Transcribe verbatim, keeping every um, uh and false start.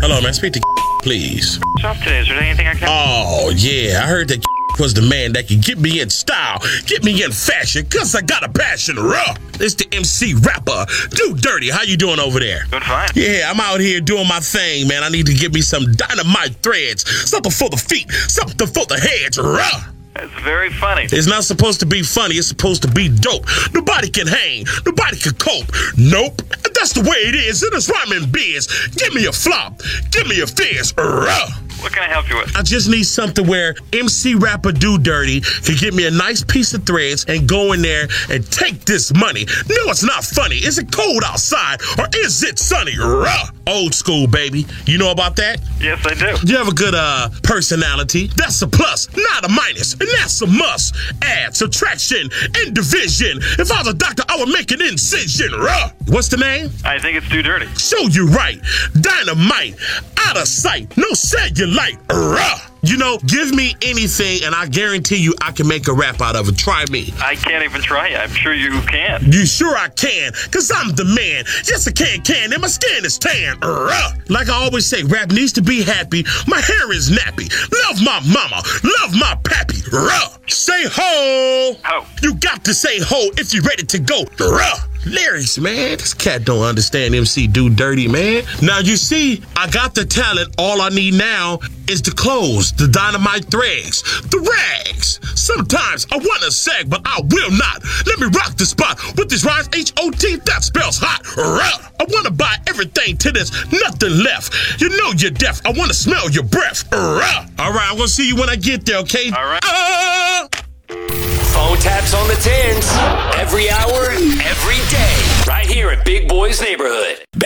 Hello, man. Speak to please. What's up today? Is there anything I can... Oh, yeah. I heard that was the man that can get me in style, get me in fashion, cause I got a passion, raw. It's the M C rapper, Do Dirty. How you doing over there? Doing fine. Yeah, I'm out here doing my thing, man. I need to get me some dynamite threads, something for the feet, something for the heads, raw. It's very funny. It's not supposed to be funny. It's supposed to be dope. Nobody can hang. Nobody can cope. Nope. And that's the way it is in this rhyming biz. Give me a flop. Give me a fizz. Ruh. What can I help you with? I just need something where M C rapper Do Dirty can get me a nice piece of threads and go in there and take this money. No, it's not funny. Is it cold outside or is it sunny? Ruh. Old school, baby. You know about that? Yes, I do. You have a good uh personality. That's a plus, not a minus, and that's a must. Add, subtraction, and division. If I was a doctor, I would make an incision. Ruh. What's the name? I think it's Do Dirty. So you right. Dynamite, out of sight, no cellulite. Ruh. You know, give me anything and I guarantee you I can make a rap out of it. Try me. I can't even try. I'm sure you can. You sure I can? Cause I'm the man. Yes, I can, can, and my skin is tan. Ruh. Like I always say, rap needs to be happy. My hair is nappy. Love my mama. Love my pappy. Ruh. Say ho. Ho. You got to say ho if you're ready to go. Ruh. Lyrics, man. This cat don't understand M C Do Dirty, man. Now, you see, I got the talent. All I need now is the clothes, the dynamite threads, the rags. Sometimes I want to sag, but I will not. Let me rock the spot with this rhymes, H O T, that spells hot. Ruh. I want to buy everything till there's nothing left. You know you're deaf. I want to smell your breath. Ruh. All right, I'm going to see you when I get there, okay? All right. Uh, Phone taps on the tens. Every hour, every day. Right here at Big Boy's Neighborhood.